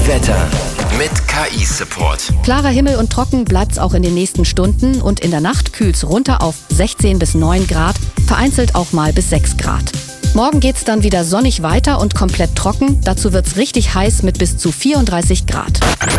Wetter mit KI-Support. Klarer Himmel und trocken bleibt's auch in den nächsten Stunden und in der Nacht kühlt's runter auf 16 bis 9 Grad, vereinzelt auch mal bis 6 Grad. Morgen geht's dann wieder sonnig weiter und komplett trocken. Dazu wird's richtig heiß mit bis zu 34 Grad.